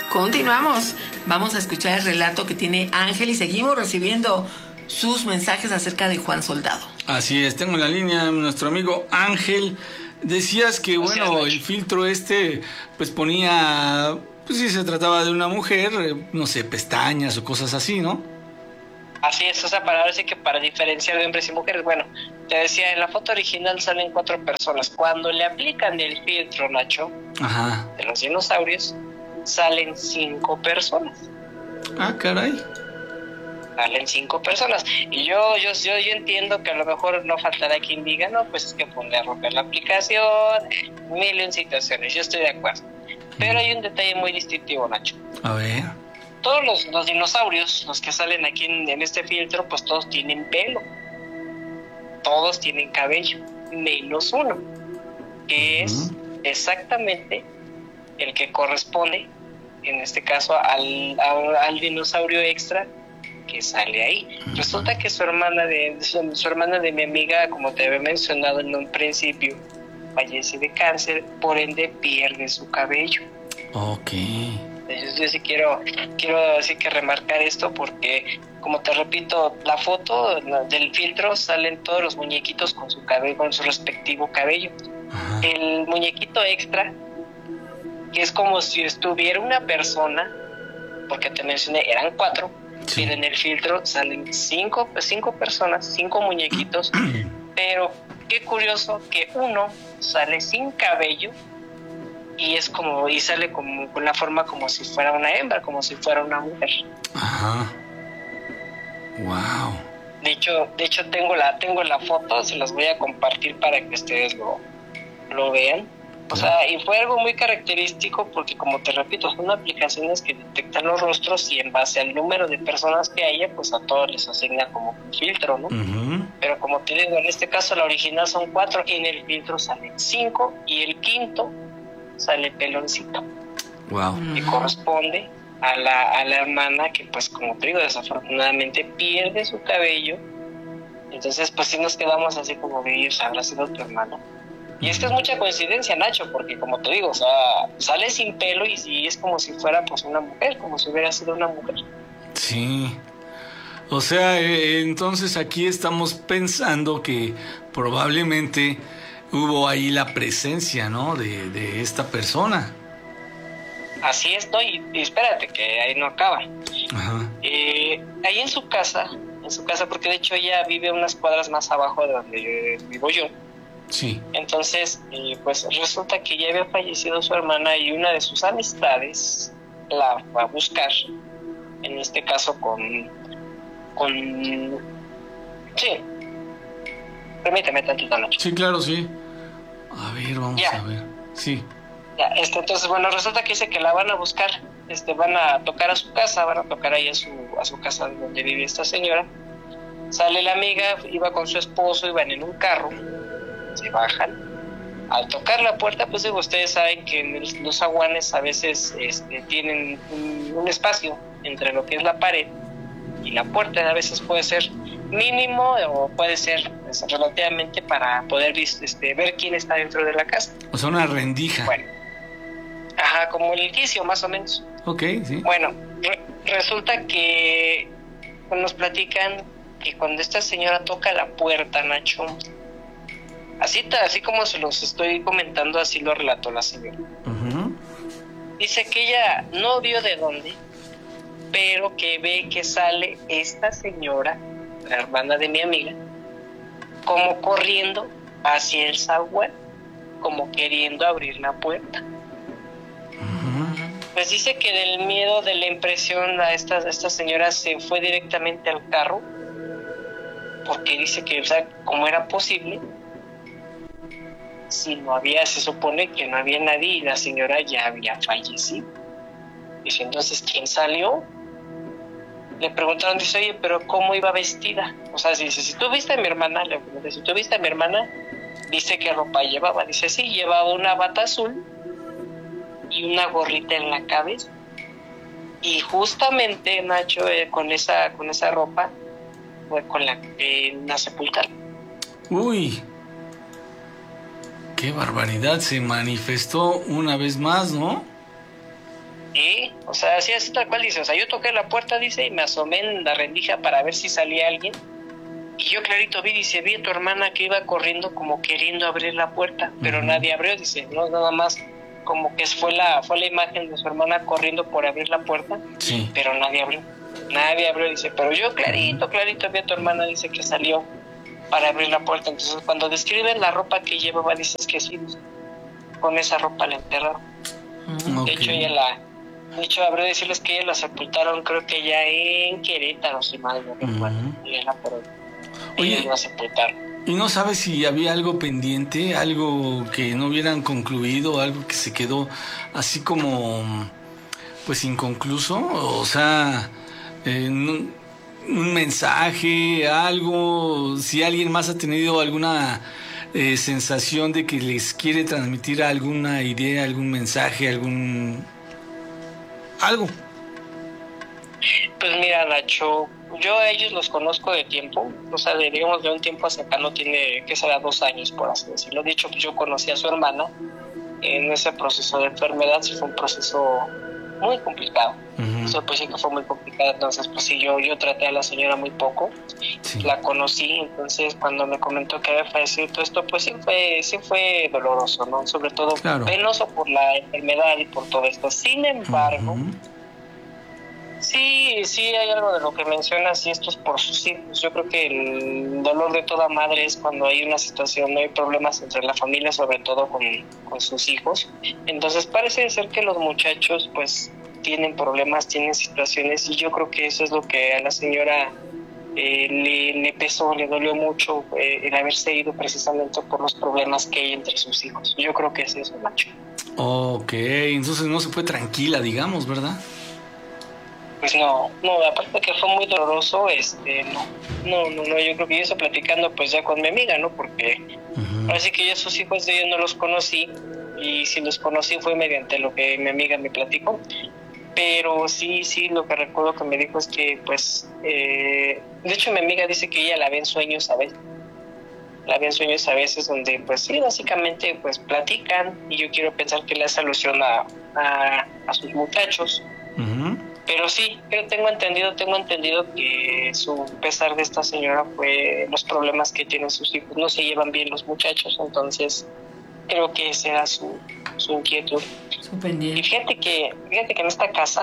Continuamos. Vamos a escuchar el relato que tiene Ángel y seguimos recibiendo sus mensajes acerca de Juan Soldado. Así es, tengo en la línea nuestro amigo Ángel. Decías que, bueno, el filtro pues ponía, pues si se trataba de una mujer, no sé, pestañas o cosas así, ¿no? Así es, o sea, ahora sí que para diferenciar de hombres y mujeres, bueno, te decía, en la foto original salen 4 personas. Cuando le aplican el filtro, Nacho, Ajá. de los dinosaurios, salen 5 personas. Ah, caray. Salen 5 personas. Y yo entiendo que a lo mejor no faltará quien diga, no, pues es que pone a romper la aplicación, mil situaciones, yo estoy de acuerdo. Pero hay un detalle muy distintivo, Nacho. A ver. Todos los dinosaurios, los que salen aquí en este filtro, pues todos tienen pelo. Todos tienen cabello, menos uno, que es exactamente el que corresponde, en este caso, al dinosaurio extra que sale ahí. Resulta que su hermana de mi amiga, como te había mencionado en un principio, fallece de cáncer, por ende pierde su cabello. Ok. Yo sí quiero así que remarcar esto porque, como te repito, la foto del filtro salen todos los muñequitos con su cabello, con su respectivo cabello. Ajá. El muñequito extra, que es como si estuviera una persona, porque te mencioné, eran 4, sí. Pero en el filtro salen 5 personas, 5 muñequitos, pero qué curioso que uno sale sin cabello y sale como con la forma como si fuera una hembra, como si fuera una mujer. Ajá. Wow. De hecho tengo la foto, se las voy a compartir para que ustedes lo vean. O sea, y fue algo muy característico porque, como te repito, son aplicaciones que detectan los rostros y en base al número de personas que haya, pues a todos les asigna como un filtro, ¿no? Uh-huh. Pero como te digo, en este caso la original son 4 y en el filtro salen 5 y el quinto sale peloncito. Wow. Que corresponde a la hermana que, pues como te digo, desafortunadamente pierde su cabello. Entonces pues sí nos quedamos así como de, habrá sido tu hermano. Y es que es mucha coincidencia, Nacho, porque como te digo, o sea, sale sin pelo y es como si fuera pues una mujer, como si hubiera sido una mujer. Sí. O sea, entonces aquí estamos pensando que probablemente hubo ahí la presencia, ¿no? de esta persona. Así es, ¿no? Y espérate, que ahí no acaba. Ajá. Ahí en su casa, porque de hecho ella vive unas cuadras más abajo de donde vivo yo. Sí. Entonces, pues resulta que ya había fallecido su hermana y una de sus amistades la fue a buscar, en este caso con sí, permíteme tantito, Nacho. Sí, claro, sí. A ver, vamos a ver. Sí. Ya, entonces, bueno, resulta que dice que la van a buscar, van a tocar a su casa, van a tocar ahí a su casa donde vive esta señora. Sale la amiga, iba con su esposo, iban en un carro, se bajan. Al tocar la puerta, pues ustedes saben que los zaguanes a veces tienen un espacio entre lo que es la pared y la puerta. A veces puede ser mínimo o puede ser relativamente para poder ver quién está dentro de la casa. O sea, una rendija. Bueno, ajá, como el inicio más o menos. Ok, sí. Bueno, resulta que nos platican que cuando esta señora toca la puerta, Nacho, así como se los estoy comentando, así lo relató la señora. Uh-huh. Dice que ella no vio de dónde, pero que ve que sale esta señora, la hermana de mi amiga, como corriendo hacia el zaguán, como queriendo abrir la puerta. Uh-huh. Pues dice que del miedo, de la impresión, a esta señora se fue directamente al carro, porque dice que, o sea, ¿cómo era posible? Si no había, se supone que no había nadie y la señora ya había fallecido. Dice, entonces, ¿quién salió? Le preguntaron, dice, oye, pero ¿cómo iba vestida? O sea, dice, si tú viste a mi hermana, le pregunté, si tú viste a mi hermana, dice, ¿qué ropa llevaba? Dice, sí, llevaba una bata azul y una gorrita en la cabeza. Y justamente, Nacho, con esa ropa, fue con la sepultaron. Uy. Qué barbaridad, se manifestó una vez más, ¿no? Y, o sea, así tal cual dice, o sea, yo toqué la puerta, dice, y me asomé en la rendija para ver si salía alguien. Y yo clarito vi, dice, vi a tu hermana que iba corriendo como queriendo abrir la puerta, pero nadie abrió, dice, no, nada más como que fue la imagen de su hermana corriendo por abrir la puerta, Sí. pero nadie abrió, dice, pero yo clarito vi a tu hermana, dice, que salió para abrir la puerta. Entonces cuando describen la ropa que llevaba, dices que sí, con esa ropa la enterraron. Ok. De hecho, habré de decirles que ella la sepultaron, creo que ya en Querétaro, si mal no recuerdo. Oye, Ellos la sepultaron. ¿y no sabes si había algo pendiente, algo que no hubieran concluido, algo que se quedó así como, pues, inconcluso? O sea, un mensaje, algo, si alguien más ha tenido alguna sensación de que les quiere transmitir alguna idea, algún mensaje, algo. Pues mira, Nacho, yo a ellos los conozco de tiempo, o sea, digamos de un tiempo hacia acá, no tiene, que será 2 años, por así decirlo. De hecho, pues yo conocí a su hermana en ese proceso de enfermedad, sí fue un proceso muy complicado. Eso pues sí que fue muy complicado. Entonces, pues sí, yo traté a la señora muy poco, Sí. la conocí. Entonces, cuando me comentó que había fallecido todo esto, pues sí fue doloroso, ¿no? Sobre todo Claro. penoso por la enfermedad y por todo esto. Sin embargo, sí hay algo de lo que mencionas, y esto es por sus hijos. Yo creo que el dolor de toda madre es cuando hay una situación, no hay problemas entre la familia, sobre todo con sus hijos. Entonces parece ser que los muchachos pues tienen problemas, tienen situaciones, y yo creo que eso es lo que a la señora le pesó, le dolió mucho, el haberse ido precisamente por los problemas que hay entre sus hijos. Yo creo que es eso, Nacho. Ok, entonces no se fue tranquila, digamos, ¿verdad? Pues no, aparte que fue muy doloroso, no, yo creo que yo estoy platicando pues ya con mi amiga, ¿no? Porque así que yo sus hijos de ella no los conocí, y si los conocí fue mediante lo que mi amiga me platicó. Pero sí, lo que recuerdo que me dijo es que pues, de hecho mi amiga dice que ella la ve en sueños a veces, donde pues sí, básicamente pues platican, y yo quiero pensar que le hace alusión a sus muchachos. Pero sí, tengo entendido que su pesar de esta señora fue los problemas que tienen sus hijos. No se llevan bien los muchachos, entonces creo que esa era su inquietud. Su pendiente. Y fíjate que en esta casa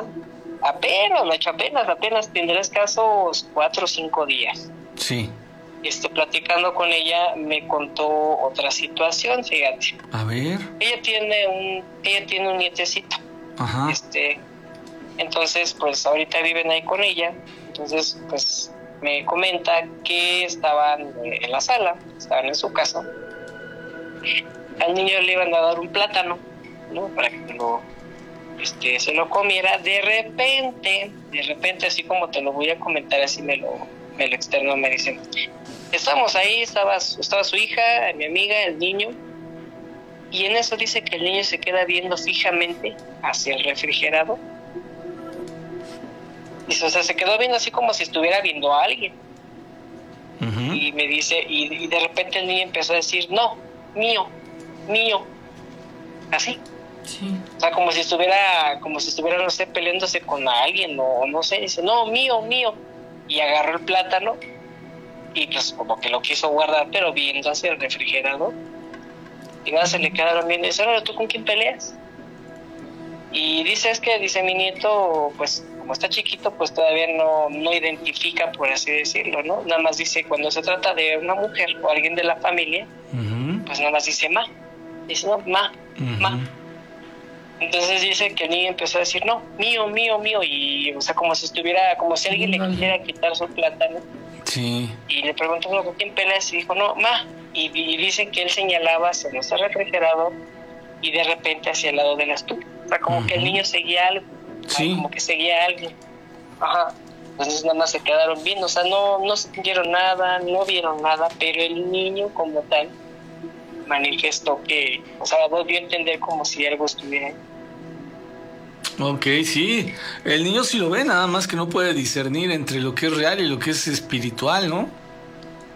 apenas tendré escasos 4 o 5 días. Sí. Platicando con ella, me contó otra situación, fíjate. A ver. Ella tiene un nietecito. Ajá. Entonces, pues ahorita viven ahí con ella. Entonces, pues me comenta que estaban en la sala, estaban en su casa. Al niño le iban a dar un plátano, ¿no? Para que se lo comiera. De repente, así como te lo voy a comentar, así me lo externo, me dicen, estamos ahí, estaba su hija, mi amiga, el niño, y en eso dice que el niño se queda viendo fijamente hacia el refrigerador. Dice, o sea, se quedó viendo así como si estuviera viendo a alguien. Y me dice, y de repente el niño empezó a decir, no, mío, así. Sí. O sea, como si estuviera, no sé, peleándose con alguien, o no sé. Dice, no, mío. Y agarró el plátano, y pues como que lo quiso guardar, pero viendo hacia el refrigerador. Y nada, se le quedaron viendo. Y dice, ahora, ¿tú con quién peleas? Y dice mi nieto, pues como está chiquito, pues todavía no identifica, por así decirlo, ¿no? Nada más dice, cuando se trata de una mujer o alguien de la familia, pues nada más dice ma. Dice, no, ma. Entonces dice que el niño empezó a decir, no, mío. Y, o sea, como si alguien le quisiera quitar su plátano. Sí. Y le preguntó, ¿con quién peleas? Y dijo, no, ma. Y dice que él señalaba hacia nuestro refrigerador, y de repente hacia el lado de la estufa. O sea, como que el niño seguía algo. Sí. Como que seguía a alguien. Ajá. Entonces nada más se quedaron viendo. O sea, no sintieron nada, no vieron nada, pero el niño como tal manifestó que, o sea, dio a entender como si algo estuviera ahí. Ok, sí. El niño sí lo ve, nada más que no puede discernir entre lo que es real y lo que es espiritual, ¿no?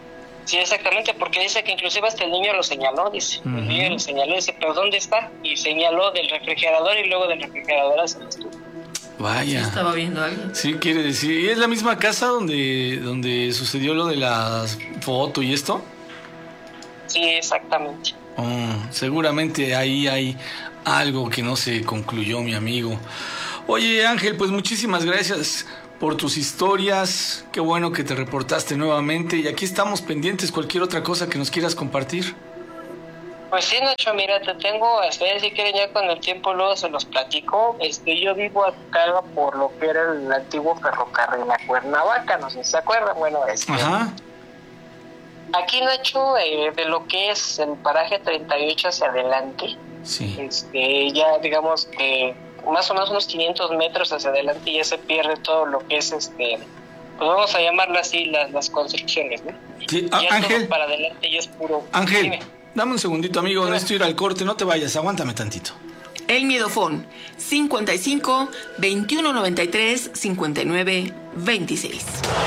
Sí, exactamente, porque dice que inclusive hasta el niño lo señaló, dice. El niño lo señaló, dice, ¿pero dónde está? Y señaló del refrigerador y luego del refrigerador hacia la estufa. Vaya. Sí, estaba viendo algo. Sí, quiere decir. ¿Y es la misma casa donde sucedió lo de la foto y esto? Sí, exactamente. Seguramente ahí hay algo que no se concluyó, mi amigo. Oye, Ángel, pues muchísimas gracias por tus historias. Qué bueno que te reportaste nuevamente. Y aquí estamos pendientes. Cualquier otra cosa que nos quieras compartir. Pues sí, Nacho, mira, te tengo, si quieren ya con el tiempo luego se los platico. Yo vivo acá por lo que era el antiguo ferrocarril a Cuernavaca, no sé si se acuerdan. Bueno, Ajá. Aquí, Nacho, de lo que es el paraje 38 hacia adelante, Sí. Ya digamos que más o menos unos 500 metros hacia adelante ya se pierde todo lo que es, pues vamos a llamarlo así, las construcciones, ¿no? Sí. Ya Ángel. todo para adelante ya es puro... Ángel, Dime. dame un segundito, amigo. Necesito ir al corte. No te vayas. Aguántame tantito. El Miedofón 55 21 93 59 26.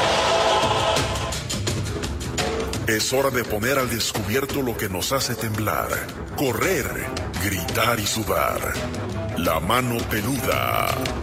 Es hora de poner al descubierto lo que nos hace temblar, correr, gritar y sudar. La mano peluda.